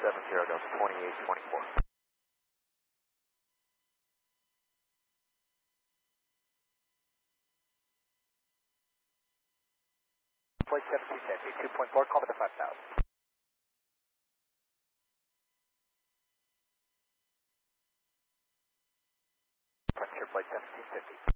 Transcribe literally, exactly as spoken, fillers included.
seven zero, Delta twenty-eight twenty-four. Flight seventeen fifty, two point four, call me the five thousand. Frontier Flight seventeen fifty.